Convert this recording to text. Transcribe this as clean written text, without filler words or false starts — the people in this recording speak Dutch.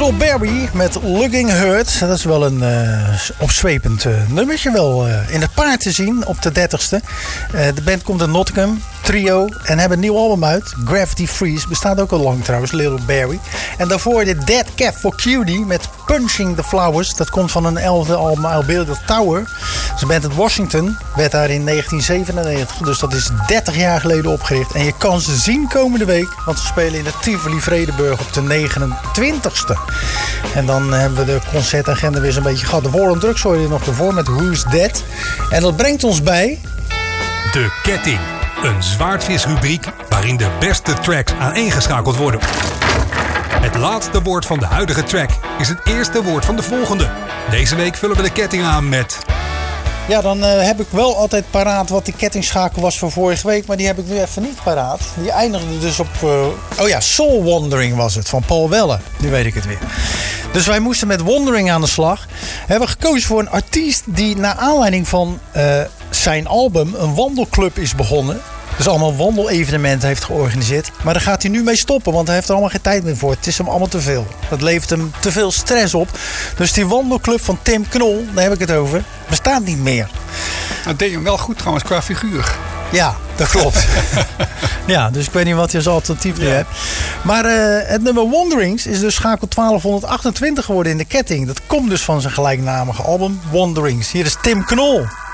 Little Barry met Looking Hurt. Dat is wel een opzwepend nummertje. Wel in het paard te zien op de 30ste. De band komt uit Nottingham. Trio. En hebben een nieuw album uit. Gravity Freeze. Bestaat ook al lang trouwens. Little Barry. En daarvoor de Dead Cat for Cutie met Punching the Flowers. Dat komt van een 11e album Albedo Tower. Dat is een band uit Washington. Werd daar in 1997. Dus dat is 30 jaar geleden opgericht. En je kan ze zien komende week. Want ze spelen in de Tivoli Vredenburg op de 29ste. En dan hebben we de concertagenda weer zo'n beetje gehad. De War on Drugs hoor je nog ervoor met Who's Dead. En dat brengt ons bij... De Ketting. Een zwaardvisrubriek waarin de beste tracks aaneengeschakeld worden. Het laatste woord van de huidige track is het eerste woord van de volgende. Deze week vullen we de ketting aan met... Ja, dan heb ik wel altijd paraat wat die kettingschakel was van vorige week. Maar die heb ik nu even niet paraat. Die eindigde dus op... Soul Wandering was het, van Paul Weller. Nu weet ik het weer. Dus wij moesten met Wandering aan de slag. We hebben gekozen voor een artiest die naar aanleiding van zijn album een wandelclub is begonnen. Dus allemaal wandelevenementen heeft georganiseerd. Maar daar gaat hij nu mee stoppen, want hij heeft er allemaal geen tijd meer voor. Het is hem allemaal te veel. Dat levert hem te veel stress op. Dus die wandelclub van Tim Knol, daar heb ik het over, bestaat niet meer. Dat deed hem wel goed trouwens qua figuur. Ja, dat klopt. Ja, dus ik weet niet wat je als alternatief nu hebt. Maar het nummer Wanderings is dus schakel 1228 geworden in de ketting. Dat komt dus van zijn gelijknamige album Wanderings. Hier is Tim Knol.